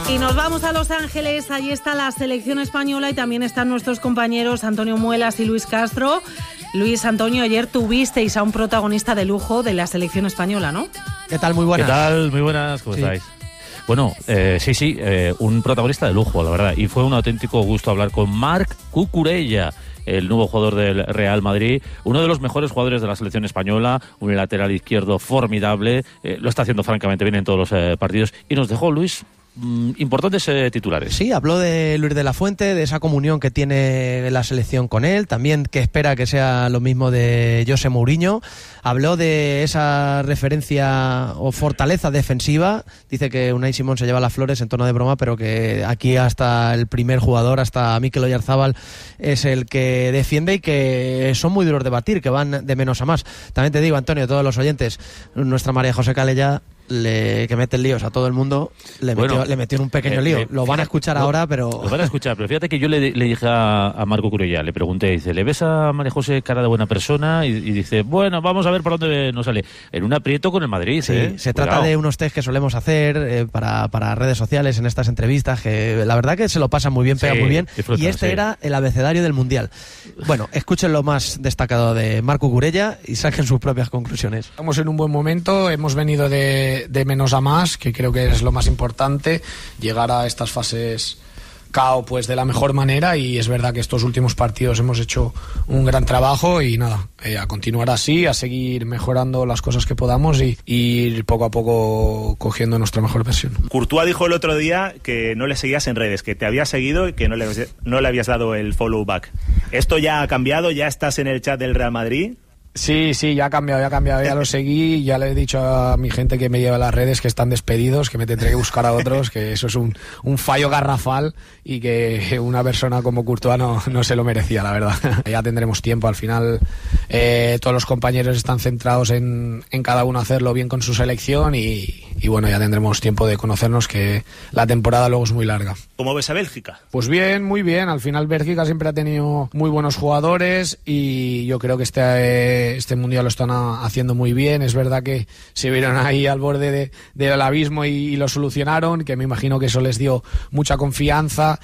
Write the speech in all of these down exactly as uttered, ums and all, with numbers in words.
Y nos vamos a Los Ángeles, allí está la selección española y también están nuestros compañeros Antonio Muelas y Luis Castro. Luis, Antonio, ayer tuvisteis a un protagonista de lujo de la selección española, ¿no? ¿Qué tal? Muy buenas. ¿Qué tal? Muy buenas, ¿cómo sí. estáis? Bueno, eh, sí, sí, eh, un protagonista de lujo, la verdad, y fue un auténtico gusto hablar con Marc Cucurella, el nuevo jugador del Real Madrid, uno de los mejores jugadores de la selección española, un lateral izquierdo formidable, eh, lo está haciendo francamente bien en todos los eh, partidos, y nos dejó, Luis, importantes eh, titulares. Sí, habló de Luis de la Fuente, de esa comunión que tiene la selección con él, también que espera que sea lo mismo de José Mourinho. Habló de esa referencia o fortaleza defensiva. Dice que Unai Simón se lleva las flores en tono de broma, pero que aquí hasta el primer jugador, hasta Mikel Oyarzabal, es el que defiende y que son muy duros de batir, que van de menos a más. También te digo, Antonio, todos los oyentes, nuestra María José Calella, Le, que mete líos a todo el mundo, le, bueno, metió, le metió en un pequeño eh, lío. Eh, lo van a escuchar no, ahora, pero... Lo van a escuchar, pero fíjate que yo le, le dije a, a Marco Cucurella, le pregunté, dice, ¿le ves a María José cara de buena persona? Y, y dice, bueno, vamos a ver por dónde nos sale. En un aprieto con el Madrid, sí, ¿eh? Se Cuidado. Trata de unos test que solemos hacer eh, para, para redes sociales en estas entrevistas, que la verdad que se lo pasan muy bien, pegan sí, muy bien. Y este sí. era el abecedario del Mundial. Bueno, escuchen lo más destacado de Marco Cucurella y saquen sus propias conclusiones. Estamos en un buen momento, hemos venido de, de menos a más, que creo que es lo más importante, llegar a estas fases K O pues de la mejor manera, y es verdad que estos últimos partidos hemos hecho un gran trabajo y nada, eh, a continuar así, a seguir mejorando las cosas que podamos y, y ir poco a poco cogiendo nuestra mejor versión. Courtois dijo el otro día que no le seguías en redes, que te había seguido y que no le, no le habías dado el follow back. ¿Esto ya ha cambiado? ¿Ya estás en el chat del Real Madrid? Sí, sí, ya ha cambiado, ya ha cambiado, ya lo seguí, ya le he dicho a mi gente que me lleva a las redes que están despedidos, que me tendré que buscar a otros, que eso es un, un fallo garrafal y que una persona como Courtois no, no se lo merecía, la verdad. Ya tendremos tiempo, al final eh, todos los compañeros están centrados en, en cada uno hacerlo bien con su selección y, y bueno, ya tendremos tiempo de conocernos, que la temporada luego es muy larga. ¿Cómo ves a Bélgica? Pues bien, muy bien, al final Bélgica siempre ha tenido muy buenos jugadores y yo creo que este... Eh, Este mundial lo están haciendo muy bien. Es verdad que se vieron ahí al borde de, del abismo y, y lo solucionaron, que me imagino que eso les dio mucha confianza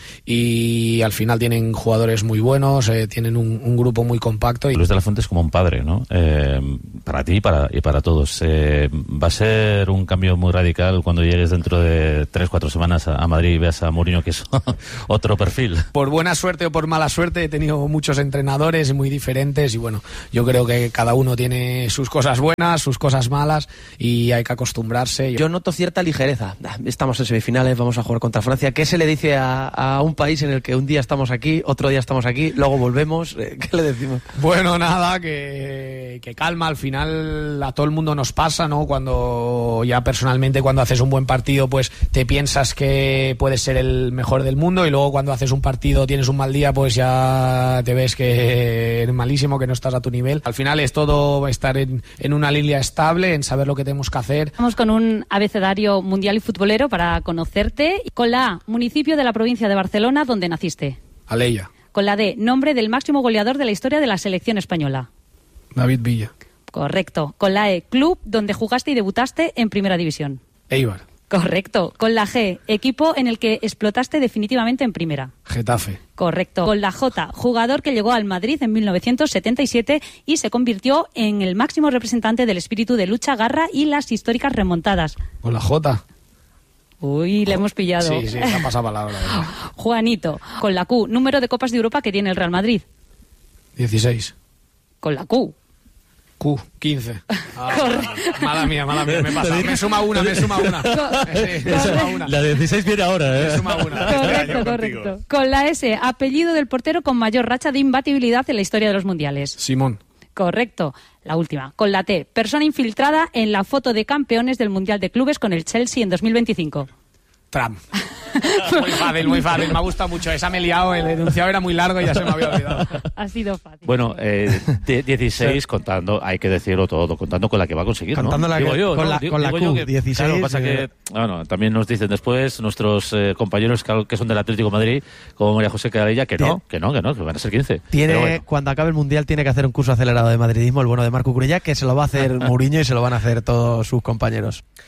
y al final tienen jugadores muy buenos, eh, tienen un, un grupo muy compacto. Y... Luis de la Fuente es como un padre, ¿no? Eh, para ti y para, y para todos. Eh, va a ser un cambio muy radical cuando llegues dentro de tres, cuatro semanas a, a Madrid y veas a Mourinho, que es otro perfil. Por buena suerte o por mala suerte he tenido muchos entrenadores muy diferentes y bueno, yo creo que cada uno tiene sus cosas buenas, sus cosas malas y hay que acostumbrarse. Yo noto cierta ligereza. Estamos en semifinales, vamos a jugar contra Francia. ¿Qué se le dice a, a un país en el que un día estamos aquí, otro día estamos aquí, luego volvemos? ¿Qué le decimos? Bueno, nada, que, que calma. Al final a todo el mundo nos pasa, ¿no? Cuando ya personalmente cuando haces un buen partido pues te piensas que puedes ser el mejor del mundo y luego cuando haces un partido tienes un mal día pues ya te ves que eres malísimo, que no estás a tu nivel. Al final es todo estar en, en una línea estable, en saber lo que tenemos que hacer. Vamos con un abecedario mundial y futbolero para conocerte. Con la A, municipio de la provincia de Barcelona, donde naciste. Alella. Con la D, nombre del máximo goleador de la historia de la selección española. David Villa. Correcto. Con la E, club donde jugaste y debutaste en Primera División. Eibar. Correcto. Con la G, equipo en el que explotaste definitivamente en Primera. Getafe. Correcto. Con la J, jugador que llegó al Madrid en mil novecientos setenta y siete y se convirtió en el máximo representante del espíritu de lucha, garra y las históricas remontadas. Con la J. Uy, le hemos pillado. Sí, sí, se ha pasado palabra. Juanito. Con la Q, número de Copas de Europa que tiene el Real Madrid. dieciséis. Con la Q. Q, quince. Ah, mala mía, mala mía, me pasa. Me suma una, me suma una. Sí, me suma una. La dieciséis viene ahora, ¿eh? Me suma una. Correcto, correcto. Con la S, apellido del portero con mayor racha de imbatibilidad en la historia de los mundiales. Simón. Correcto. La última. Con la T, persona infiltrada en la foto de campeones del Mundial de Clubes con el Chelsea en dos mil veinticinco. Trump. Muy fácil, muy fácil. Me ha gustado mucho. Esa me he liado. El enunciado era muy largo y ya se me había olvidado. Ha sido fácil. Bueno, eh, dieciséis contando, hay que decirlo todo, contando con la que va a conseguir, ¿no? Contando la digo que, yo, con ¿no? la, digo, con la digo Q, que, dieciséis. Claro, pasa eh... que, bueno, también nos dicen después nuestros eh, compañeros que son del Atlético de Madrid, como María José Calella, que no, que no, que no, que van a ser quince. Tiene, bueno. Cuando acabe el Mundial tiene que hacer un curso acelerado de madridismo, el bueno de Marco Cucurella, que se lo va a hacer Mourinho y se lo van a hacer todos sus compañeros.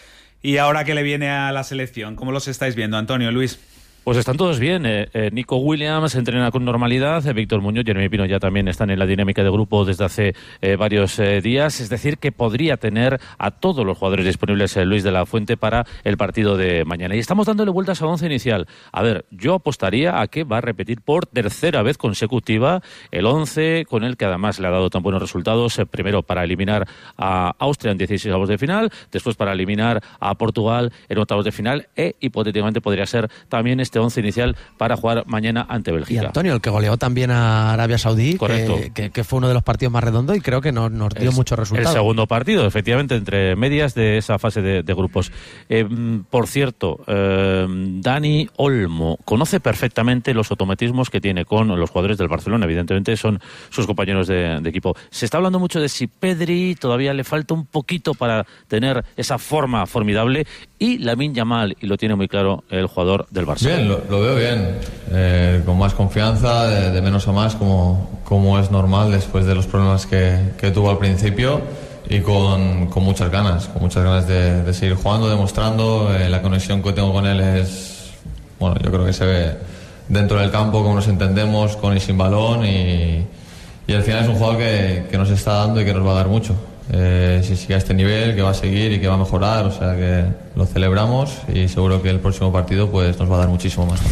Y ahora que le viene a la selección, ¿cómo los estáis viendo, Antonio, Luis? Pues están todos bien. Eh, eh, Nico Williams entrena con normalidad. Eh, Víctor Muñoz, Jeremy Pino ya también están en la dinámica de grupo desde hace eh, varios eh, días. Es decir, que podría tener a todos los jugadores disponibles eh, Luis de la Fuente para el partido de mañana. Y estamos dándole vueltas al once inicial. A ver, yo apostaría a que va a repetir por tercera vez consecutiva el once con el que además le ha dado tan buenos resultados. Eh, primero para eliminar a Austria en dieciséis avos de final, después para eliminar a Portugal en octavos de final e hipotéticamente podría ser también este once inicial para jugar mañana ante Bélgica. Y Antonio, el que goleó también a Arabia Saudí, correcto, que, que, que fue uno de los partidos más redondos y creo que nos, nos dio es muchos resultados. El segundo partido, efectivamente, entre medias de esa fase de, de grupos. Eh, por cierto, eh, Dani Olmo conoce perfectamente los automatismos que tiene con los jugadores del Barcelona, evidentemente son sus compañeros de, de equipo. Se está hablando mucho de si Pedri todavía le falta un poquito para tener esa forma formidable y Lamine Yamal, y lo tiene muy claro el jugador del Barcelona. Bien, lo, lo veo bien, eh, con más confianza, de, de menos a más, como, como es normal después de los problemas que, que tuvo al principio, y con, con muchas ganas, con muchas ganas de, de seguir jugando, demostrando. Eh, la conexión que tengo con él es, bueno, yo creo que se ve dentro del campo, cómo nos entendemos, con y sin balón, y, y al final es un jugador que, que nos está dando y que nos va a dar mucho. Eh, si sigue a este nivel, que va a seguir y que va a mejorar, o sea que lo celebramos y seguro que el próximo partido pues nos va a dar muchísimo más.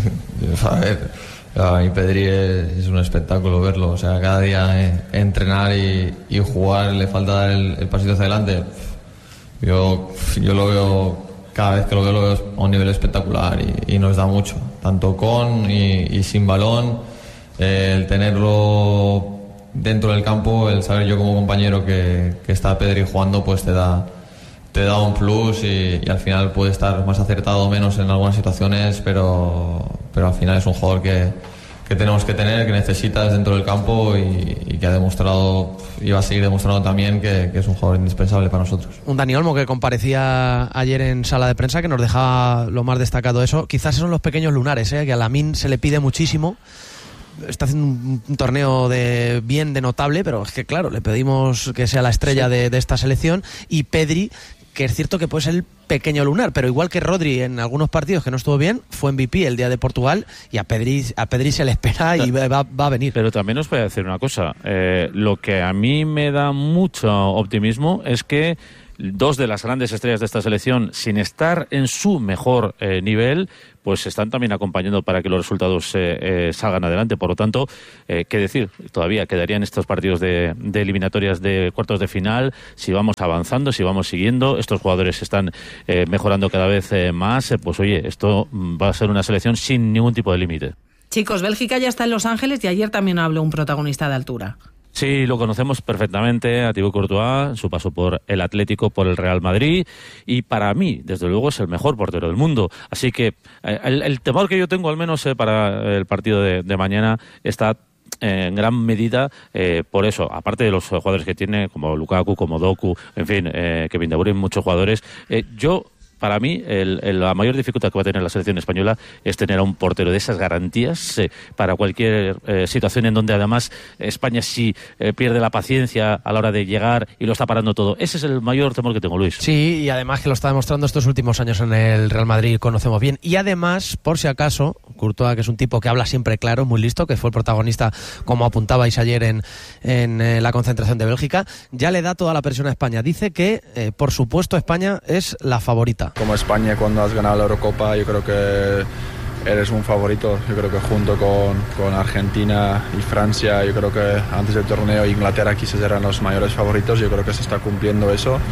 A ver, a mí Pedri es, es un espectáculo verlo, o sea, cada día eh, entrenar y, y jugar le falta dar el, el pasito hacia adelante. Yo, yo lo veo, cada vez que lo veo lo veo a un nivel espectacular y, y nos da mucho, tanto con y, y sin balón, eh, el tenerlo dentro del campo, el saber yo como compañero que, que está Pedri jugando, pues te da te da un plus y, y al final puede estar más acertado o menos en algunas situaciones, pero, pero al final es un jugador que, que tenemos que tener, que necesitas dentro del campo y, y que ha demostrado y va a seguir demostrando también que, que es un jugador indispensable para nosotros. Un Dani Olmo que comparecía ayer en sala de prensa, que nos dejaba lo más destacado eso. Quizás son los pequeños lunares, ¿eh? Que a Lamine se le pide muchísimo. Está haciendo un, un torneo de bien, de notable, pero es que claro, le pedimos que sea la estrella sí. de, de esta selección. Y Pedri, que es cierto que puede ser el pequeño lunar, pero igual que Rodri en algunos partidos que no estuvo bien, fue M V P el día de Portugal, y a Pedri, a Pedri se le espera y va, va a venir. Pero también os voy a decir una cosa, eh, lo que a mí me da mucho optimismo es que dos de las grandes estrellas de esta selección, sin estar en su mejor eh, nivel, pues están también acompañando para que los resultados eh, eh, salgan adelante. Por lo tanto, eh, qué decir, todavía quedarían estos partidos de, de eliminatorias de cuartos de final. Si vamos avanzando, si vamos siguiendo, estos jugadores están eh, mejorando cada vez eh, más, eh, pues oye, esto va a ser una selección sin ningún tipo de límite. Chicos, Bélgica ya está en Los Ángeles y ayer también habló un protagonista de altura. Sí, lo conocemos perfectamente, a Thibaut Courtois, su paso por el Atlético, por el Real Madrid, y para mí, desde luego, es el mejor portero del mundo. Así que eh, el, el temor que yo tengo, al menos eh, para el partido de, de mañana, está eh, en gran medida eh, por eso, aparte de los jugadores que tiene, como Lukaku, como Doku, en fin, eh, Kevin De Bruyne, muchos jugadores. Eh, yo... Para mí, el, el, la mayor dificultad que va a tener la selección española es tener a un portero de esas garantías eh, para cualquier eh, situación en donde además España sí eh, pierde la paciencia a la hora de llegar y lo está parando todo. Ese es el mayor temor que tengo, Luis. Sí, y además que lo está demostrando estos últimos años en el Real Madrid, conocemos bien. Y además, por si acaso, Courtois, que es un tipo que habla siempre claro, muy listo, que fue el protagonista, como apuntabais ayer en, en eh, la concentración de Bélgica, ya le da toda la presión a España. Dice que, eh, por supuesto, España es la favorita. Como España, cuando has ganado la Eurocopa, yo creo que eres un favorito. Yo creo que junto con, con Argentina y Francia, yo creo que antes del torneo Inglaterra quizás eran los mayores favoritos. Yo creo que se está cumpliendo eso.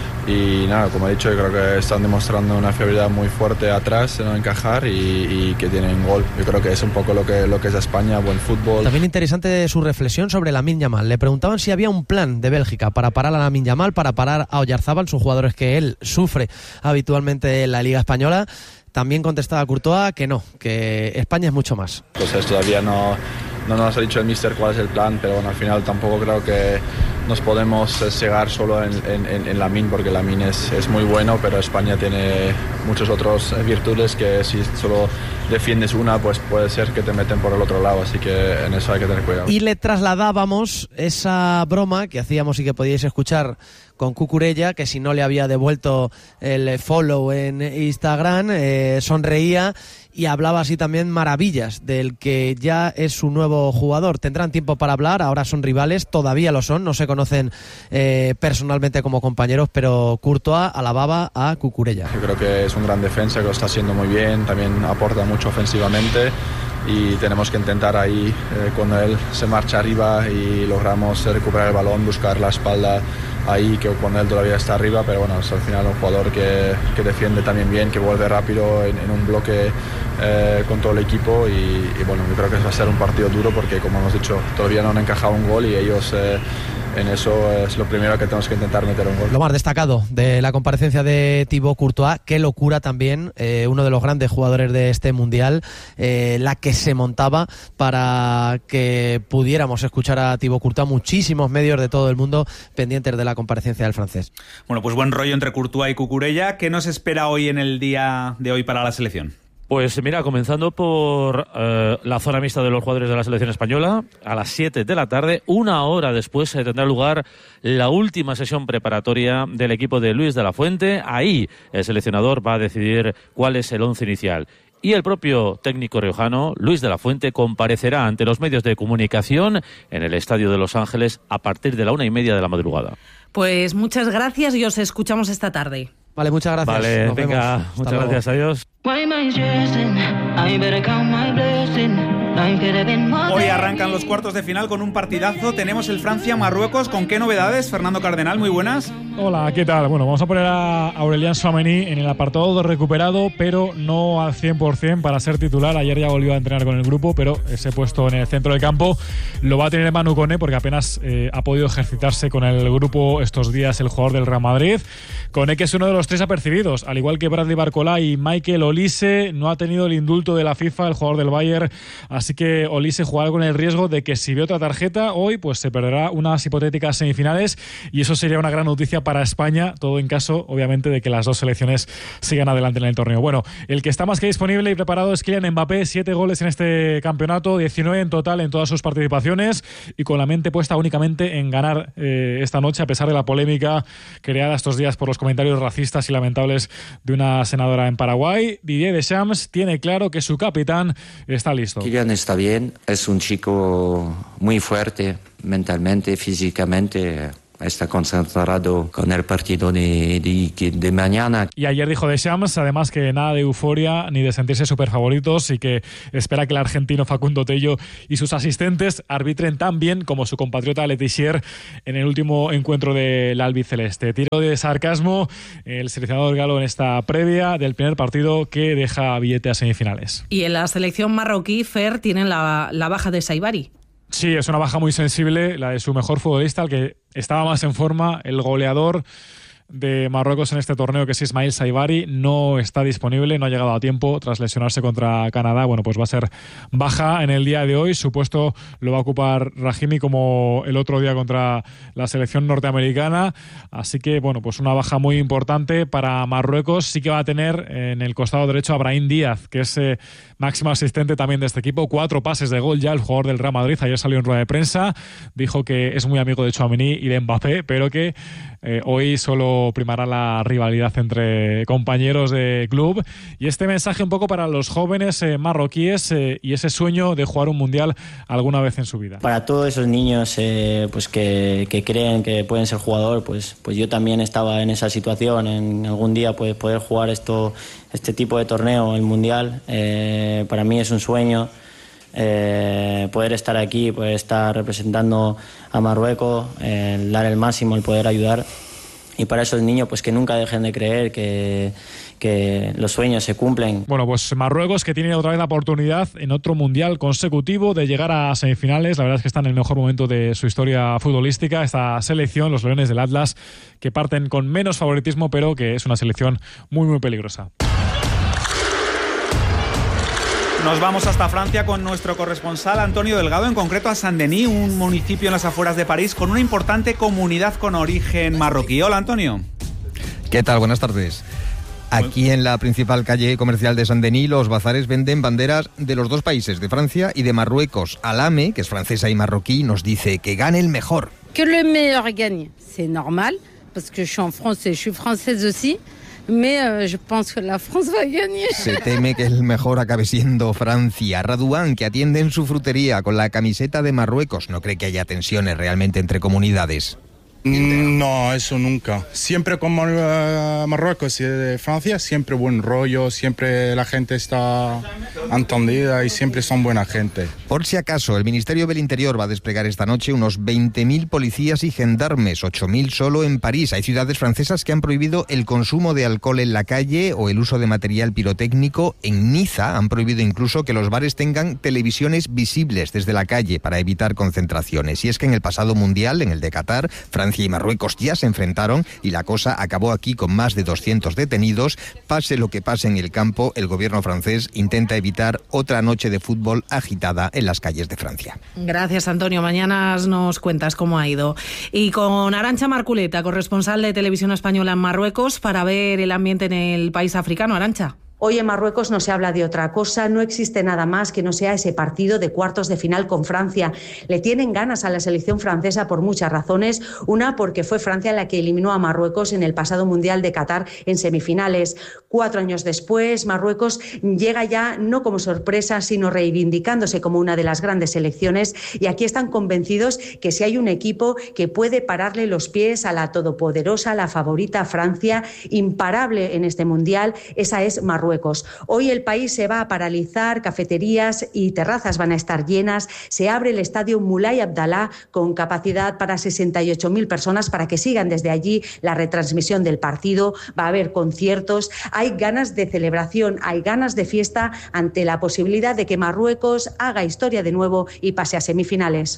Y nada, como he dicho, yo creo que están demostrando una fiabilidad muy fuerte atrás, de no encajar, y, y que tienen gol. Yo creo que es un poco lo que, lo que es España, buen fútbol. También interesante su reflexión sobre Lamine Yamal. Le preguntaban si había un plan de Bélgica para parar a Lamine Yamal, para parar a Oyarzábal, sus jugadores que él sufre habitualmente en la Liga Española. También contestaba Courtois que no, que España es mucho más. Entonces todavía no, no nos ha dicho el míster cuál es el plan, pero bueno, al final tampoco creo que nos podemos cegar solo en, en, en Lamine, porque Lamine es, es muy bueno, pero España tiene muchas otras virtudes que si solo defiendes una, pues puede ser que te meten por el otro lado, así que en eso hay que tener cuidado. Y le trasladábamos esa broma que hacíamos y que podíais escuchar con Cucurella, que si no le había devuelto el follow en Instagram, eh, sonreía y hablaba así también maravillas del que ya es su nuevo jugador. Tendrán tiempo para hablar, ahora son rivales, todavía lo son, no se conocen eh, personalmente como compañeros, pero Courtois alababa a Cucurella. Yo creo que es un gran defensa, que lo está haciendo muy bien, también aporta mucho ofensivamente y tenemos que intentar ahí, eh, cuando él se marcha arriba y logramos recuperar el balón, buscar la espalda ahí, que cuando él todavía está arriba, pero bueno, es al final un jugador que, que defiende también bien, que vuelve rápido en, en un bloque eh, con todo el equipo y, y bueno, yo creo que va a ser un partido duro porque, como hemos dicho, todavía no han encajado un gol y ellos... Eh, En eso es lo primero que tenemos que intentar meter un gol. Lo más destacado de la comparecencia de Thibaut Courtois, qué locura también, eh, uno de los grandes jugadores de este Mundial, eh, la que se montaba para que pudiéramos escuchar a Thibaut Courtois, muchísimos medios de todo el mundo pendientes de la comparecencia del francés. Bueno, pues buen rollo entre Courtois y Cucurella. ¿Qué nos espera hoy en el día de hoy para la selección? Pues mira, comenzando por eh, la zona mixta de los jugadores de la selección española, a las siete de la tarde, una hora después, eh, tendrá lugar la última sesión preparatoria del equipo de Luis de la Fuente. Ahí el seleccionador va a decidir cuál es el once inicial. Y el propio técnico riojano, Luis de la Fuente, comparecerá ante los medios de comunicación en el Estadio de Los Ángeles a partir de la una y media de la madrugada. Pues muchas gracias y os escuchamos esta tarde. Vale, muchas gracias. Vale, Nos venga, vemos. muchas Hasta gracias, luego. adiós. Hoy arrancan los cuartos de final con un partidazo. Tenemos el Francia-Marruecos. ¿Con qué novedades? Fernando Cardenal, muy buenas. Hola, ¿qué tal? Bueno, vamos a poner a Aurélien Tchouaméni en el apartado de recuperado, pero no al cien por ciento para ser titular. Ayer ya volvió a entrenar con el grupo, pero ese puesto en el centro del campo lo va a tener Manu Koné porque apenas eh, ha podido ejercitarse con el grupo estos días el jugador del Real Madrid. Koné, que es uno de los tres apercibidos, al igual que Bradley Barcola y Michael Olise, no ha tenido el indulto de la FIFA, el jugador del Bayern, así que Olise jugará con el riesgo de que si ve otra tarjeta hoy, pues se perderá unas hipotéticas semifinales y eso sería una gran noticia para España, todo en caso, obviamente, de que las dos selecciones sigan adelante en el torneo. Bueno, el que está más que disponible y preparado es Kylian Mbappé, siete goles en este campeonato, diecinueve en total en todas sus participaciones y con la mente puesta únicamente en ganar eh, esta noche, a pesar de la polémica creada estos días por los comentarios racistas y lamentables de una senadora en Paraguay. Didier Deschamps tiene claro que su capitán está listo. Kylian está bien, es un chico muy fuerte mentalmente, físicamente. Está concentrado con el partido de, de, de mañana. Y ayer dijo Deschamps, además, que nada de euforia ni de sentirse súper favoritos y que espera que el argentino Facundo Tello y sus asistentes arbitren tan bien como su compatriota Letizia en el último encuentro del albiceleste. Tiro de sarcasmo el seleccionador galo en esta previa del primer partido que deja billete a semifinales. Y en la selección marroquí, Fer, tienen la, la baja de Saibari. Sí, es una baja muy sensible, la de su mejor futbolista, el que estaba más en forma, el goleador de Marruecos en este torneo, que es Ismail Saibari, no está disponible, no ha llegado a tiempo tras lesionarse contra Canadá. Bueno, pues va a ser baja en el día de hoy. Su puesto lo va a ocupar Rahimi como el otro día contra la selección norteamericana. Así que, bueno, pues una baja muy importante para Marruecos. Sí que va a tener en el costado derecho a Brahim Díaz, que es eh, máximo asistente también de este equipo. Cuatro pases de gol ya el jugador del Real Madrid. Ayer salió en rueda de prensa, dijo que es muy amigo de Tchouaméni y de Mbappé, pero que eh, hoy solo primará la rivalidad entre compañeros de club. Y este mensaje un poco para los jóvenes eh, marroquíes eh, y ese sueño de jugar un mundial alguna vez en su vida. Para todos esos niños eh, pues que, que creen que pueden ser jugador, pues, pues yo también estaba en esa situación, en algún día pues, poder jugar esto, este tipo de torneo, el mundial. Eh, para mí es un sueño. Eh, poder estar aquí, poder estar representando a Marruecos, eh, dar el máximo, el poder ayudar. Y para esos niños, pues que nunca dejen de creer que, que los sueños se cumplen. Bueno, pues Marruecos, que tiene otra vez la oportunidad en otro mundial consecutivo de llegar a semifinales. La verdad es que está en el mejor momento de su historia futbolística. Esta selección, los Leones del Atlas, que parten con menos favoritismo, pero que es una selección muy, muy peligrosa. Nos vamos hasta Francia con nuestro corresponsal Antonio Delgado, en concreto a Saint-Denis, un municipio en las afueras de París con una importante comunidad con origen marroquí. Hola, Antonio. ¿Qué tal? Buenas tardes. Aquí en la principal calle comercial de Saint-Denis, los bazares venden banderas de los dos países, de Francia y de Marruecos. Alame, que es francesa y marroquí, nos dice que gane el mejor. Que le meilleur gagne, c'est normal. parce que je suis en France et je suis française aussi. Mais euh, je pense que la France va gagner. Se teme que el mejor acabe siendo Francia. Raduan, que atiende en su frutería con la camiseta de Marruecos, no cree que haya tensiones realmente entre comunidades. No, eso nunca. Siempre con uh, Marruecos y Francia, siempre buen rollo, siempre la gente está entendida y siempre son buena gente. Por si acaso, el Ministerio del Interior va a desplegar esta noche unos veinte mil policías y gendarmes, ocho mil solo en París. Hay ciudades francesas que han prohibido el consumo de alcohol en la calle o el uso de material pirotécnico. En Niza han prohibido incluso que los bares tengan televisiones visibles desde la calle para evitar concentraciones. Y es que en el pasado mundial, en el de Qatar, Francia y Marruecos ya se enfrentaron y la cosa acabó aquí con más de doscientos detenidos. Pase lo que pase en el campo, el gobierno francés intenta evitar otra noche de fútbol agitada en las calles de Francia. Gracias, Antonio. Mañana nos cuentas cómo ha ido. Y con Arantxa Marculeta, corresponsal de Televisión Española en Marruecos, para ver el ambiente en el país africano. Arantxa. Hoy en Marruecos no se habla de otra cosa, no existe nada más que no sea ese partido de cuartos de final con Francia. Le tienen ganas a la selección francesa por muchas razones. Una, porque fue Francia la que eliminó a Marruecos en el pasado Mundial de Qatar en semifinales. Cuatro años después, Marruecos llega ya no como sorpresa, sino reivindicándose como una de las grandes selecciones. Y aquí están convencidos que si hay un equipo que puede pararle los pies a la todopoderosa, la favorita Francia, imparable en este Mundial, esa es Marruecos. Hoy el país se va a paralizar, cafeterías y terrazas van a estar llenas. Se abre el estadio Moulay Abdallah con capacidad para sesenta y ocho mil personas para que sigan desde allí la retransmisión del partido. Va a haber conciertos. Hay ganas de celebración, hay ganas de fiesta ante la posibilidad de que Marruecos haga historia de nuevo y pase a semifinales.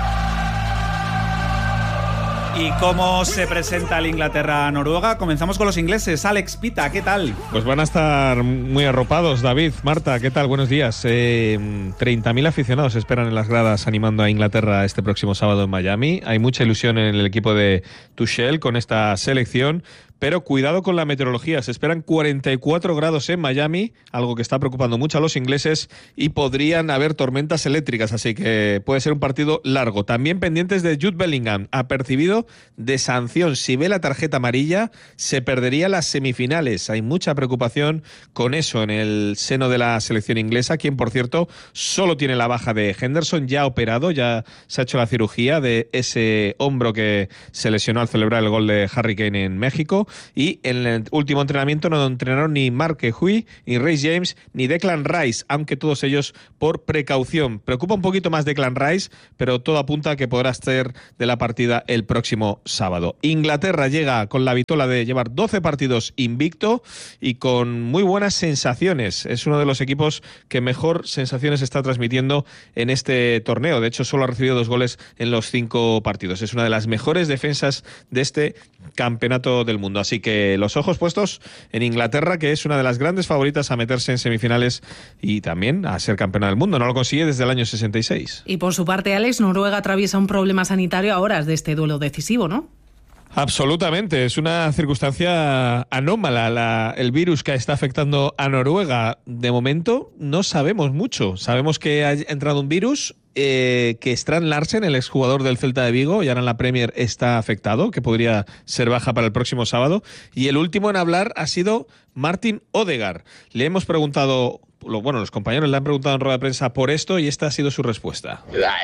¿Y cómo se presenta el Inglaterra-Noruega? Comenzamos con los ingleses. Alex Pita, ¿qué tal? Pues van a estar muy arropados, David, Marta, ¿qué tal? Buenos días. Eh, treinta mil aficionados esperan en las gradas animando a Inglaterra este próximo sábado en Miami. Hay mucha ilusión en el equipo de Tuchel con esta selección. Pero cuidado con la meteorología, se esperan cuarenta y cuatro grados en Miami, algo que está preocupando mucho a los ingleses, y podrían haber tormentas eléctricas, así que puede ser un partido largo. También pendientes de Jude Bellingham, apercibido de sanción. Si ve la tarjeta amarilla, se perdería las semifinales. Hay mucha preocupación con eso en el seno de la selección inglesa, quien, por cierto, solo tiene la baja de Henderson, ya operado, ya se ha hecho la cirugía de ese hombro que se lesionó al celebrar el gol de Harry Kane en México. Y en el último entrenamiento no entrenaron ni Mark Hui, ni Reece James, ni Declan Rice, aunque todos ellos por precaución. Preocupa un poquito más Declan Rice, pero todo apunta a que podrá ser de la partida el próximo sábado. Inglaterra llega con la vitola de llevar doce partidos invicto y con muy buenas sensaciones. Es uno de los equipos que mejor sensaciones está transmitiendo en este torneo. De hecho, solo ha recibido dos goles en los cinco partidos. Es una de las mejores defensas de este campeonato del mundo. Así que los ojos puestos en Inglaterra, que es una de las grandes favoritas a meterse en semifinales y también a ser campeona del mundo. No lo consigue desde el año sesenta y seis. Y por su parte, Alex, Noruega atraviesa un problema sanitario a horas de este duelo decisivo, ¿no? Absolutamente, es una circunstancia anómala la, el virus que está afectando a Noruega. De momento no sabemos mucho. Sabemos que ha entrado un virus, eh, que Strand Larsen, el exjugador del Celta de Vigo, y ahora en la Premier está afectado, que podría ser baja para el próximo sábado. Y el último en hablar ha sido Martin Odegaard. Le hemos preguntado... Bueno, los compañeros le han preguntado en rueda de prensa por esto y esta ha sido su respuesta.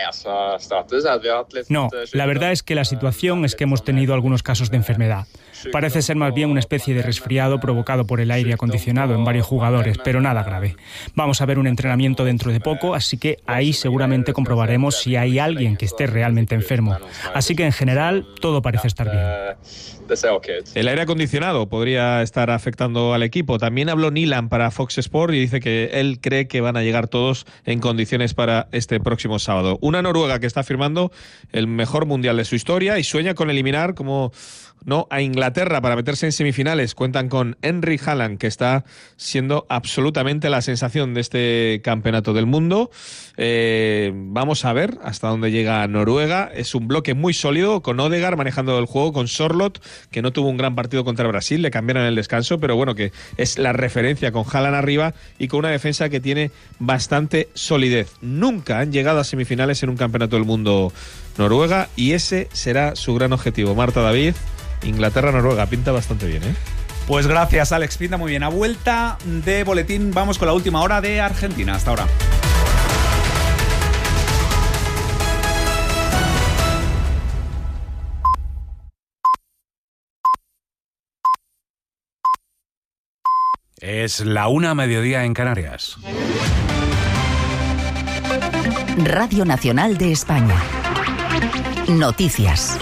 No, la verdad es que la situación es que hemos tenido algunos casos de enfermedad. Parece ser más bien una especie de resfriado provocado por el aire acondicionado en varios jugadores, pero nada grave. Vamos a ver un entrenamiento dentro de poco, así que ahí seguramente comprobaremos si hay alguien que esté realmente enfermo. Así que en general todo parece estar bien. El aire acondicionado podría estar afectando al equipo. También habló Nilan para Fox Sport y dice que él cree que van a llegar todos en condiciones para este próximo sábado. Una Noruega que está firmando el mejor mundial de su historia y sueña con eliminar como no a Inglaterra para meterse en semifinales. Cuentan con Henry Haaland, que está siendo absolutamente la sensación de este campeonato del mundo. Eh, vamos a ver hasta dónde llega Noruega. Es un bloque muy sólido, con Odegaard manejando el juego, con Sorloth, que no tuvo un gran partido contra Brasil, le cambiaron el descanso, pero bueno, que es la referencia con Haaland arriba y con una defensa que tiene bastante solidez. Nunca han llegado a semifinales en un campeonato del mundo Noruega y ese será su gran objetivo. Marta, David, Inglaterra-Noruega, pinta bastante bien, ¿eh? Pues gracias, Alex, pinta muy bien. A vuelta de boletín vamos con la última hora de Argentina. Hasta ahora. Es la una a mediodía en Canarias. Radio Nacional de España. Noticias.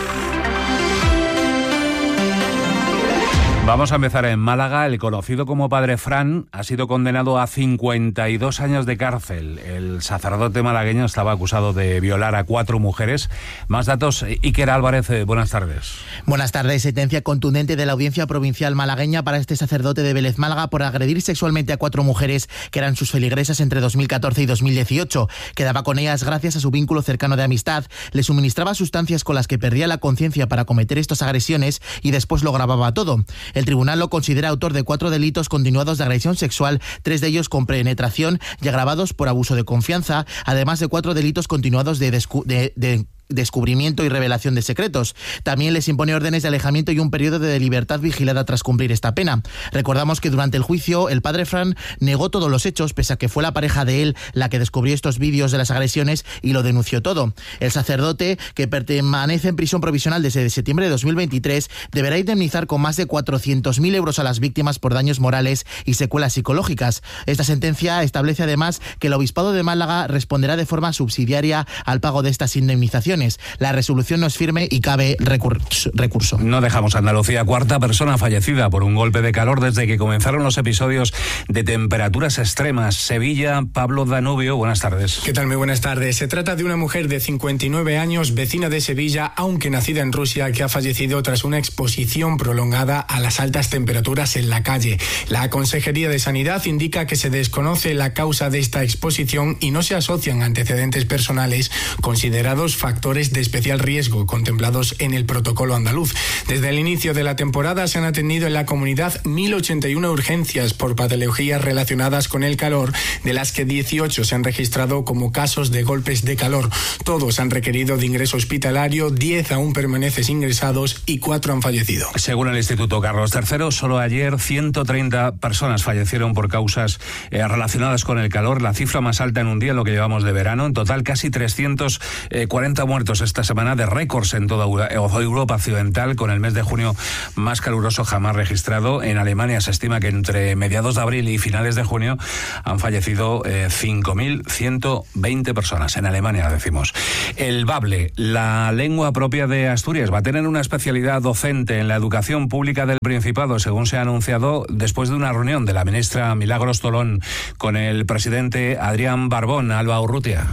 Vamos a empezar en Málaga. El conocido como Padre Fran ha sido condenado a cincuenta y dos años de cárcel. El sacerdote malagueño estaba acusado de violar a cuatro mujeres. Más datos, Iker Álvarez, buenas tardes. Buenas tardes. Sentencia contundente de la Audiencia Provincial malagueña para este sacerdote de Vélez, Málaga, por agredir sexualmente a cuatro mujeres que eran sus feligresas entre dos mil catorce y dos mil dieciocho. Quedaba con ellas gracias a su vínculo cercano de amistad, le suministraba sustancias con las que perdía la conciencia para cometer estas agresiones y después lo grababa todo. El tribunal lo considera autor de cuatro delitos continuados de agresión sexual, tres de ellos con penetración y agravados por abuso de confianza, además de cuatro delitos continuados de, descu- de, de descubrimiento y revelación de secretos. También les impone órdenes de alejamiento y un periodo de libertad vigilada tras cumplir esta pena. Recordamos que durante el juicio el padre Fran negó todos los hechos, pese a que fue la pareja de él la que descubrió estos vídeos de las agresiones y lo denunció todo. El sacerdote, que permanece en prisión provisional desde septiembre de dos mil veintitrés, deberá indemnizar con más de cuatrocientos mil euros a las víctimas por daños morales y secuelas psicológicas. Esta sentencia establece además que el Obispado de Málaga responderá de forma subsidiaria al pago de estas indemnizaciones. La resolución no es firme y cabe recurso. No dejamos Andalucía. Cuarta persona fallecida por un golpe de calor desde que comenzaron los episodios de temperaturas extremas. Sevilla, Pablo Danubio, buenas tardes. ¿Qué tal? Muy buenas tardes. Se trata de una mujer de cincuenta y nueve años, vecina de Sevilla, aunque nacida en Rusia, que ha fallecido tras una exposición prolongada a las altas temperaturas en la calle. La Consejería de Sanidad indica que se desconoce la causa de esta exposición y no se asocian antecedentes personales considerados factores de especial riesgo contemplados en el protocolo andaluz. Desde el inicio de la temporada se han atendido en la comunidad mil ochenta y una urgencias por patologías relacionadas con el calor, de las que dieciocho se han registrado como casos de golpes de calor. Todos han requerido de ingreso hospitalario, diez aún permanecen ingresados y cuatro han fallecido. Según el Instituto Carlos tercero, solo ayer ciento treinta personas fallecieron por causas eh, relacionadas con el calor, la cifra más alta en un día en lo que llevamos de verano. En total, casi trescientos cuarenta muertos esta semana, de récords en toda Europa occidental, con el mes de junio más caluroso jamás registrado. En Alemania se estima que entre mediados de abril y finales de junio han fallecido eh, cinco mil ciento veinte personas. En Alemania, decimos. El bable, la lengua propia de Asturias, va a tener una especialidad docente en la educación pública del Principado, según se ha anunciado después de una reunión de la ministra Milagros Tolón con el presidente Adrián Barbón. Alba Urrutia.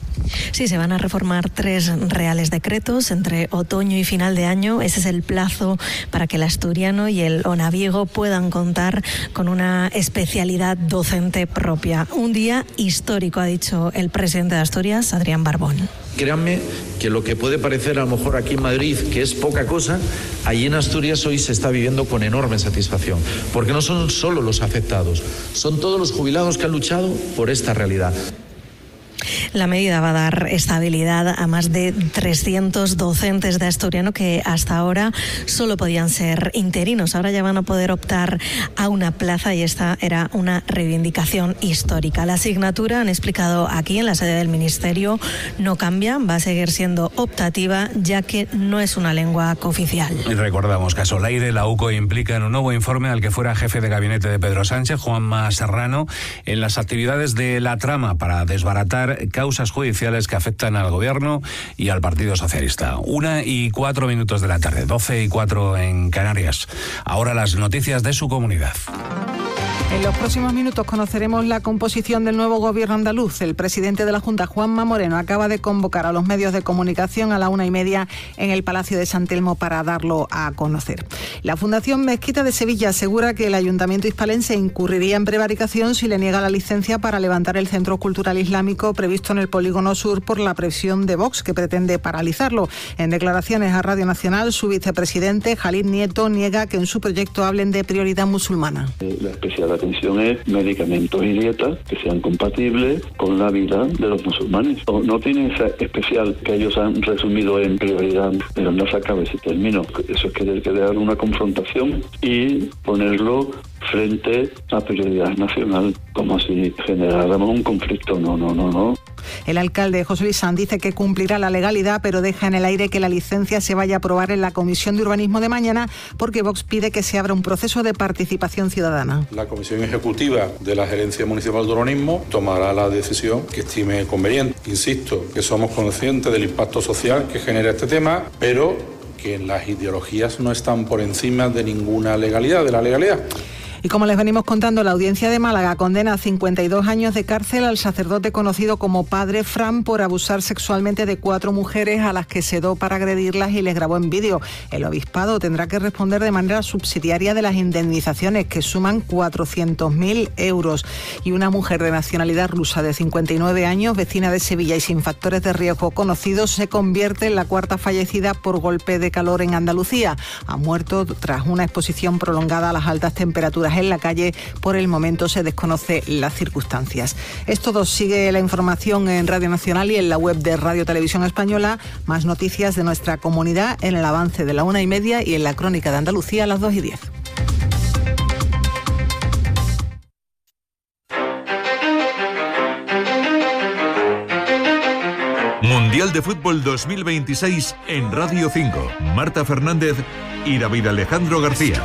Sí, se van a reformar tres reales decretos entre otoño y final de año. Ese es el plazo para que el asturiano y el onaviego puedan contar con una especialidad docente propia. Un día histórico, ha dicho el presidente de Asturias, Adrián Barbón. Créanme que lo que puede parecer a lo mejor aquí en Madrid que es poca cosa, allí en Asturias hoy se está viviendo con enorme satisfacción, porque no son solo los afectados, son todos los jubilados que han luchado por esta realidad. La medida va a dar estabilidad a más de trescientos docentes de asturiano que hasta ahora solo podían ser interinos. Ahora ya van a poder optar a una plaza y esta era una reivindicación histórica. La asignatura, han explicado aquí en la sede del Ministerio, no cambia, va a seguir siendo optativa ya que no es una lengua cooficial. Y recordamos que a Solaire la U C O implica en un nuevo informe al que fuera jefe de gabinete de Pedro Sánchez, Juanma Serrano, en las actividades de la trama para desbaratar causas judiciales que afectan al Gobierno y al Partido Socialista. Una y cuatro minutos de la tarde, doce y cuatro en Canarias. Ahora las noticias de su comunidad. En los próximos minutos conoceremos la composición del nuevo gobierno andaluz. El presidente de la Junta, Juanma Moreno, acaba de convocar a los medios de comunicación a la una y media en el Palacio de San Telmo para darlo a conocer. La Fundación Mezquita de Sevilla asegura que el Ayuntamiento hispalense incurriría en prevaricación si le niega la licencia para levantar el Centro Cultural Islámico previsto en el Polígono Sur por la presión de Vox, que pretende paralizarlo. En declaraciones a Radio Nacional, su vicepresidente, Jalil Nieto, niega que en su proyecto hablen de prioridad musulmana. La especialidad atención es medicamentos y dietas que sean compatibles con la vida de los musulmanes. No, no tiene esa especial que ellos han resumido en prioridad, pero no se acaba ese término. Eso es querer crear una confrontación y ponerlo frente a prioridad nacional, como si generáramos un conflicto. No, no, no, no. El alcalde José Luis Sanz dice que cumplirá la legalidad, pero deja en el aire que la licencia se vaya a aprobar en la Comisión de Urbanismo de mañana, porque Vox pide que se abra un proceso de participación ciudadana. La Comisión Ejecutiva de la Gerencia Municipal de Urbanismo tomará la decisión que estime conveniente. Insisto, que somos conscientes del impacto social que genera este tema, pero que las ideologías no están por encima de ninguna legalidad, de la legalidad. Y como les venimos contando, la Audiencia de Málaga condena a cincuenta y dos años de cárcel al sacerdote conocido como Padre Fran por abusar sexualmente de cuatro mujeres a las que sedó para agredirlas y les grabó en vídeo. El obispado tendrá que responder de manera subsidiaria de las indemnizaciones, que suman cuatrocientos mil euros. Y una mujer de nacionalidad rusa de cincuenta y nueve años, vecina de Sevilla y sin factores de riesgo conocidos, se convierte en la cuarta fallecida por golpe de calor en Andalucía. Ha muerto tras una exposición prolongada a las altas temperaturas en la calle. Por el momento se desconoce las circunstancias. Es todo. Sigue la información en Radio Nacional y en la web de Radio Televisión Española. Más noticias de nuestra comunidad en el avance de la una y media y en la crónica de Andalucía a las dos y diez. Mundial de Fútbol dos mil veintiséis en Radio cinco. Marta Fernández y David Alejandro García.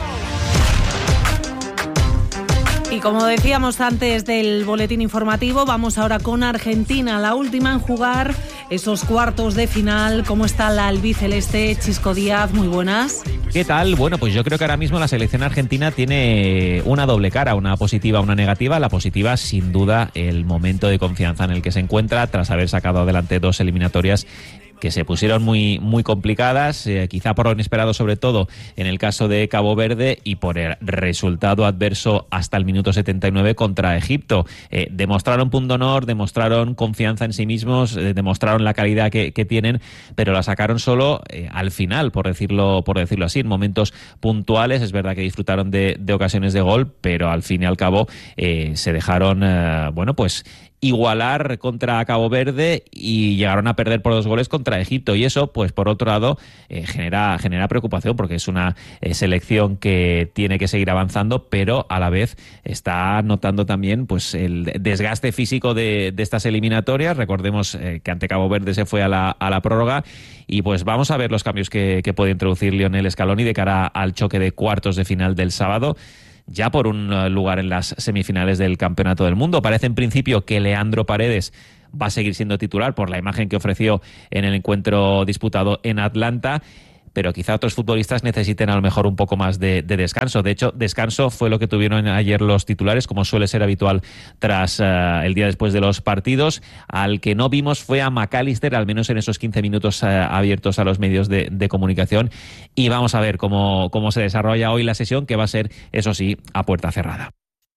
Y como decíamos antes del boletín informativo, vamos ahora con Argentina, la última en jugar esos cuartos de final. ¿Cómo está la albiceleste? Chisco Díaz, muy buenas. ¿Qué tal? Bueno, pues yo creo que ahora mismo la selección argentina tiene una doble cara, una positiva, una negativa. La positiva, sin duda, el momento de confianza en el que se encuentra tras haber sacado adelante dos eliminatorias que se pusieron muy, muy complicadas, eh, quizá por lo inesperado sobre todo en el caso de Cabo Verde y por el resultado adverso hasta el minuto setenta y nueve contra Egipto. Eh, demostraron pundonor, demostraron confianza en sí mismos, eh, demostraron la calidad que, que tienen, pero la sacaron solo eh, al final, por decirlo, por decirlo así, en momentos puntuales. Es verdad que disfrutaron de, de ocasiones de gol, pero al fin y al cabo eh, se dejaron, eh, bueno, pues igualar contra Cabo Verde y llegaron a perder por dos goles contra Egipto, y eso, pues por otro lado, eh, genera, genera preocupación, porque es una eh, selección que tiene que seguir avanzando, pero a la vez está notando también pues el desgaste físico de, de estas eliminatorias. Recordemos eh, que ante Cabo Verde se fue a la, a la prórroga, y pues vamos a ver los cambios que, que puede introducir Lionel Scaloni de cara al choque de cuartos de final del sábado, ya por un lugar en las semifinales del Campeonato del Mundo. Parece en principio que Leandro Paredes va a seguir siendo titular por la imagen que ofreció en el encuentro disputado en Atlanta, pero quizá otros futbolistas necesiten a lo mejor un poco más de, de descanso. De hecho, descanso fue lo que tuvieron ayer los titulares, como suele ser habitual tras uh, el día después de los partidos. Al que no vimos fue a McAllister, al menos en esos quince minutos uh, abiertos a los medios de, de comunicación. Y vamos a ver cómo, cómo se desarrolla hoy la sesión, que va a ser, eso sí, a puerta cerrada.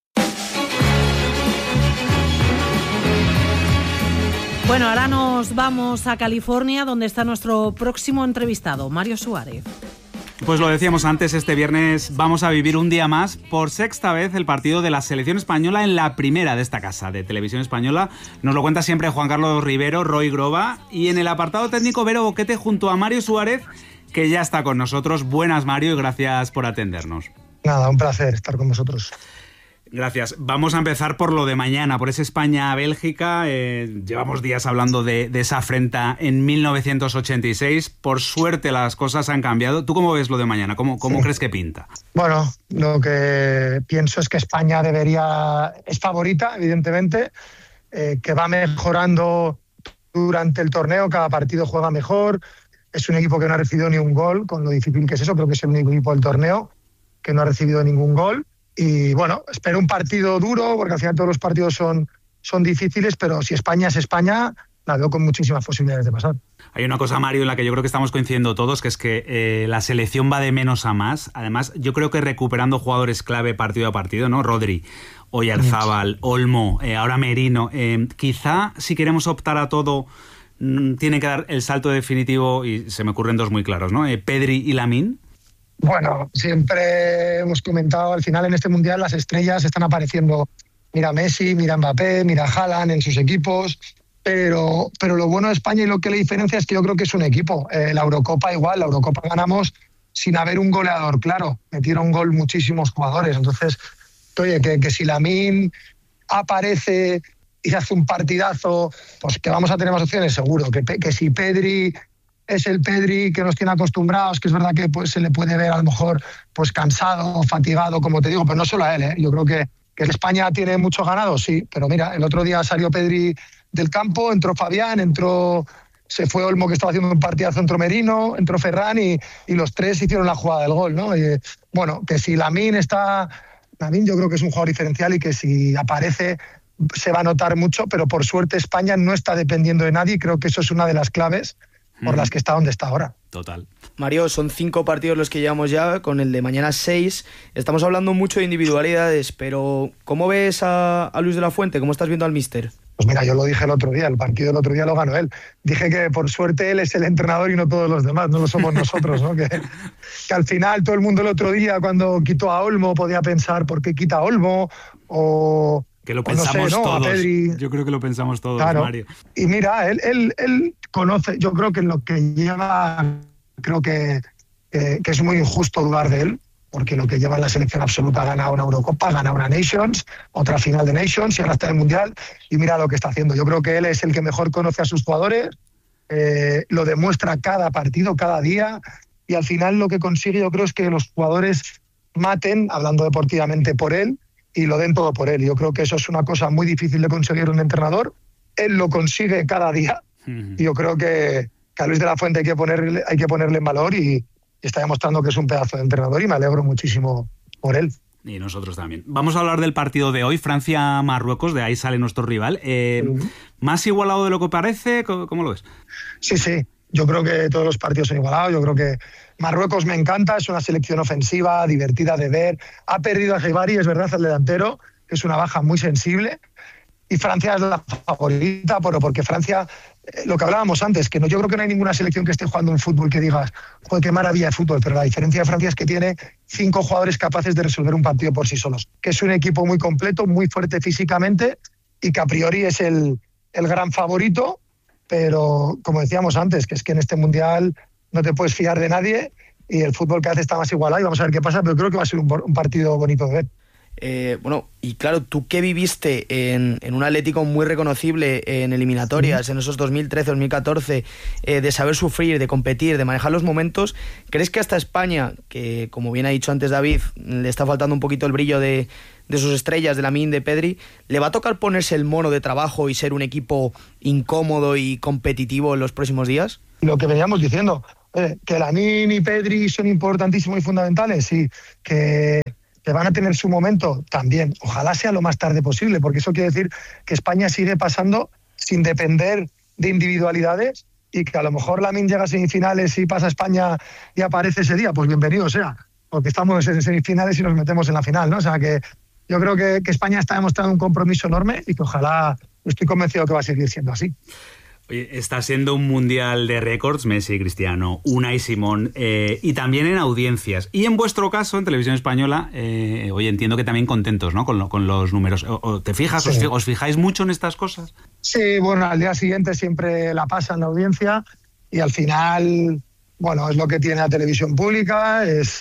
Bueno, ahora nos vamos a California, donde está nuestro próximo entrevistado, Mario Suárez. Pues lo decíamos antes, este viernes vamos a vivir un día más, por sexta vez, el partido de la selección española en la primera de esta casa de Televisión Española. Nos lo cuenta siempre Juan Carlos Rivero, Roy Groba, y en el apartado técnico Vero Boquete junto a Mario Suárez, que ya está con nosotros. Buenas, Mario, y gracias por atendernos. Nada, un placer estar con vosotros. Gracias. Vamos a empezar por lo de mañana, por ese España-Bélgica. Eh, llevamos días hablando de, de esa afrenta en mil novecientos ochenta y seis. Por suerte las cosas han cambiado. ¿Tú cómo ves lo de mañana? ¿Cómo, cómo sí. crees que pinta? Bueno, lo que pienso es que España debería... es favorita, evidentemente, eh, que va mejorando durante el torneo. Cada partido juega mejor. Es un equipo que no ha recibido ni un gol, con lo difícil que es eso. Creo que es el único equipo del torneo que no ha recibido ningún gol. Y bueno, espero un partido duro, porque al final todos los partidos son, son difíciles, pero si España es España, la veo con muchísimas posibilidades de pasar. Hay una cosa, Mario, en la que yo creo que estamos coincidiendo todos, que es que eh, la selección va de menos a más. Además, yo creo que recuperando jugadores clave partido a partido, ¿no? Rodri, Oyarzábal, Olmo, eh, ahora Merino. Eh, quizá, si queremos optar a todo, mm, tiene que dar el salto definitivo, y se me ocurren dos muy claros, ¿no? Eh, Pedri y Lamine. Bueno, siempre hemos comentado, al final en este Mundial las estrellas están apareciendo. Mira Messi, mira Mbappé, mira Haaland en sus equipos, pero, pero lo bueno de España y lo que le diferencia es que yo creo que es un equipo. Eh, la Eurocopa igual, la Eurocopa ganamos sin haber un goleador claro. Metieron gol muchísimos jugadores. Entonces, oye, que, que si Lamine aparece y hace un partidazo, pues que vamos a tener más opciones, seguro. Que, que si Pedri es el Pedri que nos tiene acostumbrados, que es verdad que pues, se le puede ver a lo mejor pues cansado, fatigado, como te digo, pero no solo a él, ¿eh? Yo creo que, que España tiene muchos ganados, sí, pero mira, el otro día salió Pedri del campo, entró Fabián, entró... Se fue Olmo, que estaba haciendo un partidazo, entró Merino, entró Ferran y, y los tres hicieron la jugada del gol, ¿no? Y, bueno, que si Lamine está... Lamine yo creo que es un jugador diferencial y que si aparece se va a notar mucho, pero por suerte España no está dependiendo de nadie y creo que eso es una de las claves por las que está donde está ahora. Total. Mario, son cinco partidos los que llevamos ya, con el de mañana seis. Estamos hablando mucho de individualidades, pero ¿cómo ves a, a Luis de la Fuente? ¿Cómo estás viendo al míster? Pues mira, yo lo dije el otro día, el partido del otro día lo ganó él. Dije que por suerte él es el entrenador y no todos los demás, no lo somos nosotros, ¿no? Que, que al final todo el mundo el otro día cuando quitó a Olmo podía pensar ¿por qué quita a Olmo? O... Que lo o no pensamos sé, ¿no? todos. A Pedri. Yo creo que lo pensamos todos, Claro. Mario. Y mira, él, él, él conoce, yo creo que en lo que lleva, creo que, que, que es muy injusto dudar de él, porque lo que lleva en la selección absoluta, ha ganado una Eurocopa, ha ganado una Nations, otra final de Nations y ahora está en el Mundial y mira lo que está haciendo. Yo creo que él es el que mejor conoce a sus jugadores, eh, lo demuestra cada partido, cada día y al final lo que consigue yo creo es que los jugadores maten, hablando deportivamente, por él y lo den todo por él. Yo creo que eso es una cosa muy difícil de conseguir un entrenador. Él lo consigue cada día y yo creo que, que a Luis de la Fuente hay que ponerle, hay que ponerle en valor y está demostrando que es un pedazo de entrenador y me alegro muchísimo por él. Y nosotros también. Vamos a hablar del partido de hoy, Francia-Marruecos, de ahí sale nuestro rival. Eh, uh-huh. ¿Más igualado de lo que parece? ¿Cómo lo ves? Sí, sí. Yo creo que todos los partidos son igualados. Yo creo que Marruecos me encanta, es una selección ofensiva, divertida de ver. Ha perdido a Jebari, es verdad, el delantero, que es una baja muy sensible. Y Francia es la favorita, pero porque Francia, eh, lo que hablábamos antes, que no, yo creo que no hay ninguna selección que esté jugando un fútbol que digas, joder, qué maravilla de fútbol, pero la diferencia de Francia es que tiene cinco jugadores capaces de resolver un partido por sí solos, que es un equipo muy completo, muy fuerte físicamente y que a priori es el, el gran favorito, pero como decíamos antes, que es que en este Mundial no te puedes fiar de nadie y el fútbol cada vez está más igualado y vamos a ver qué pasa, pero creo que va a ser un, un partido bonito de ver. Eh, bueno, y claro, tú que viviste en, en un Atlético muy reconocible en eliminatorias, en esos dos mil trece, dos mil catorce, eh, de saber sufrir, de competir, de manejar los momentos, ¿crees que hasta España, que como bien ha dicho antes David, le está faltando un poquito el brillo de, de sus estrellas, de Lamine, de Pedri, le va a tocar ponerse el mono de trabajo y ser un equipo incómodo y competitivo en los próximos días? Lo que veníamos diciendo, eh, que Lamine y Pedri son importantísimos y fundamentales, sí, que... que van a tener su momento también. Ojalá sea lo más tarde posible, porque eso quiere decir que España sigue pasando sin depender de individualidades y que a lo mejor Lamine llega a semifinales y pasa a España y aparece ese día, pues bienvenido sea, porque estamos en semifinales y nos metemos en la final, ¿no? O sea que yo creo que, que España está demostrando un compromiso enorme y que ojalá, estoy convencido que va a seguir siendo así. Oye, está siendo un mundial de récords, Messi, Cristiano, Unai Simón, eh, y también en audiencias. Y en vuestro caso, en Televisión Española, eh, oye, entiendo que también contentos, ¿no? Con, lo, con los números. O, o, ¿Te fijas? Sí. Os, ¿Os fijáis mucho en estas cosas? Sí, bueno, al día siguiente siempre la pasan la audiencia y al final, bueno, es lo que tiene la televisión pública, es,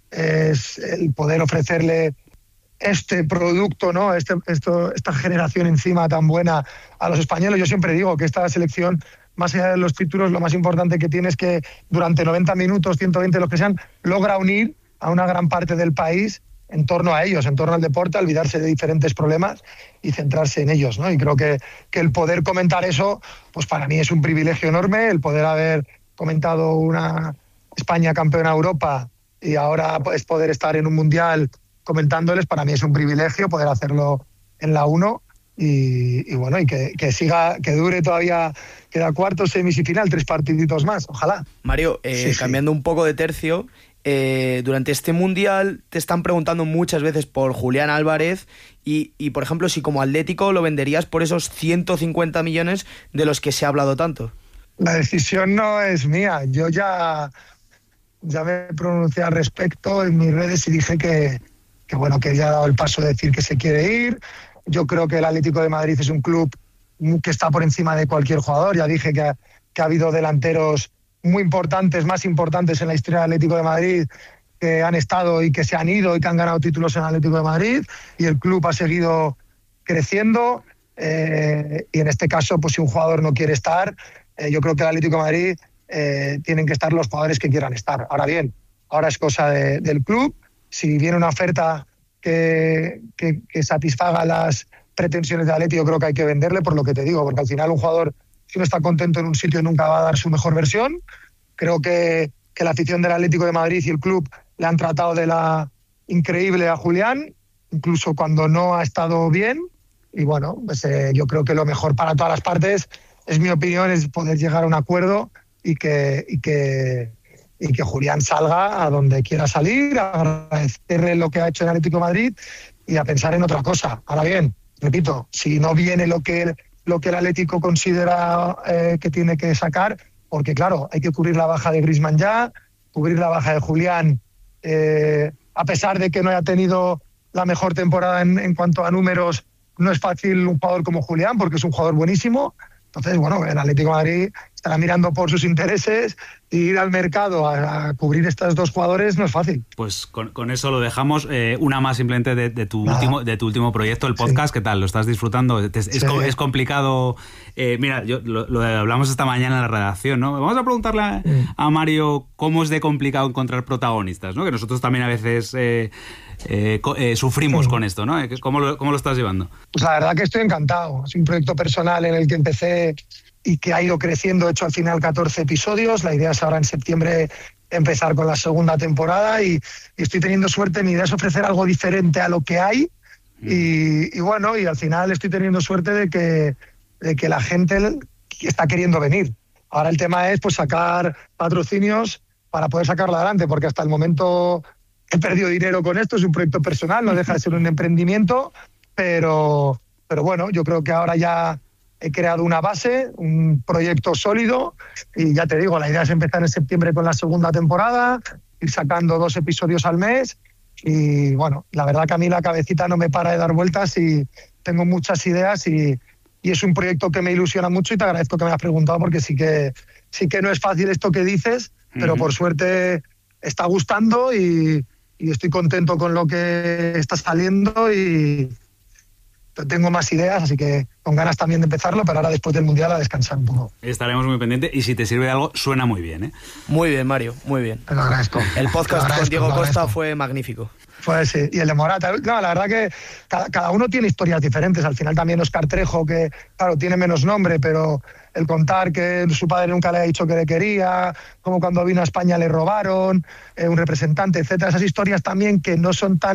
es el poder ofrecerle este producto, ¿no? Este, esto, esta generación encima tan buena a los españoles. Yo siempre digo que esta selección, más allá de los títulos, lo más importante que tiene es que durante noventa minutos, ciento veinte, los que sean, logra unir a una gran parte del país en torno a ellos, en torno al deporte, olvidarse de diferentes problemas y centrarse en ellos, ¿no? Y creo que, que el poder comentar eso, pues para mí es un privilegio enorme, el poder haber comentado una España campeona de Europa y ahora pues poder estar en un mundial comentándoles, para mí es un privilegio poder hacerlo en la uno y, y bueno, y que, que siga, que dure todavía, queda cuarto, semis y final, tres partiditos más, ojalá. Mario, eh, sí, cambiando sí. un poco de tercio, eh, durante este Mundial te están preguntando muchas veces por Julián Álvarez y, y, por ejemplo, si como Atlético lo venderías por esos ciento cincuenta millones de los que se ha hablado tanto. La decisión no es mía, yo ya... ya me pronuncié al respecto en mis redes y dije que, que bueno, que ya ha dado el paso de decir que se quiere ir. Yo creo que el Atlético de Madrid es un club que está por encima de cualquier jugador. Ya dije que ha, que ha habido delanteros muy importantes, más importantes en la historia del Atlético de Madrid, que han estado y que se han ido y que han ganado títulos en el Atlético de Madrid, y el club ha seguido creciendo. Eh, y en este caso, pues si un jugador no quiere estar, eh, yo creo que el Atlético de Madrid eh, tienen que estar los jugadores que quieran estar. Ahora bien, ahora es cosa de, del club. Si viene una oferta que, que, que satisfaga las pretensiones de Atlético, yo creo que hay que venderle, por lo que te digo, porque al final un jugador, si no está contento en un sitio, nunca va a dar su mejor versión. Creo que, que la afición del Atlético de Madrid y el club le han tratado de la increíble a Julián, incluso cuando no ha estado bien. Y bueno, pues eh, yo creo que lo mejor para todas las partes, es mi opinión, es poder llegar a un acuerdo y que, y que, y que Julián salga a donde quiera salir, a agradecerle lo que ha hecho en el Atlético de Madrid y a pensar en otra cosa. Ahora bien, repito, si no viene lo que, lo que el Atlético considera eh, que tiene que sacar, porque claro, hay que cubrir la baja de Griezmann ya, cubrir la baja de Julián, eh, a pesar de que no haya tenido la mejor temporada en, en cuanto a números, no es fácil un jugador como Julián, porque es un jugador buenísimo. Entonces, bueno, el Atlético de Madrid estará mirando por sus intereses, y ir al mercado a, a cubrir estos dos jugadores no es fácil. Pues con, con eso lo dejamos. Eh, una más simplemente de, de, tu último, de tu último proyecto, el podcast. Sí. ¿Qué tal? ¿Lo estás disfrutando? ¿Es, sí. es, es complicado? Eh, mira, yo, lo, lo hablamos esta mañana en la redacción, ¿no? Vamos a preguntarle a, mm. a Mario cómo es de complicado encontrar protagonistas, ¿no? Que nosotros también a veces eh, eh, eh, sufrimos mm. con esto, ¿no? ¿Cómo lo, ¿Cómo lo estás llevando? Pues la verdad que estoy encantado. Es un proyecto personal en el que empecé y que ha ido creciendo. He hecho al final catorce episodios. La idea es ahora en septiembre empezar con la segunda temporada, y, y estoy teniendo suerte. Mi idea es ofrecer algo diferente a lo que hay, mm. y, y bueno, y al final estoy teniendo suerte de que, de que la gente está queriendo venir. Ahora el tema es pues sacar patrocinios para poder sacarlo adelante, porque hasta el momento he perdido dinero con esto. Es un proyecto personal, no deja de ser un emprendimiento, pero, pero bueno, yo creo que ahora ya he creado una base, un proyecto sólido, y ya te digo, la idea es empezar en septiembre con la segunda temporada, ir sacando dos episodios al mes, y bueno, la verdad que a mí la cabecita no me para de dar vueltas y tengo muchas ideas, y, y es un proyecto que me ilusiona mucho, y te agradezco que me hayas preguntado, porque sí que, sí que no es fácil esto que dices, uh-huh. pero por suerte está gustando, y, y estoy contento con lo que está saliendo, y tengo más ideas, así que con ganas también de empezarlo, pero ahora después del Mundial a descansar un poco. Estaremos muy pendientes, y si te sirve de algo, suena muy bien, ¿eh? Muy bien, Mario, muy bien. Te lo agradezco. El podcast agradezco, con Diego Costa fue magnífico. Pues sí, y el de Morata. No, la verdad que cada, cada uno tiene historias diferentes. Al final también Óscar Trejo, que claro, tiene menos nombre, pero el contar que su padre nunca le ha dicho que le quería, como cuando vino a España le robaron, eh, un representante, etcétera. Esas historias también que no son tan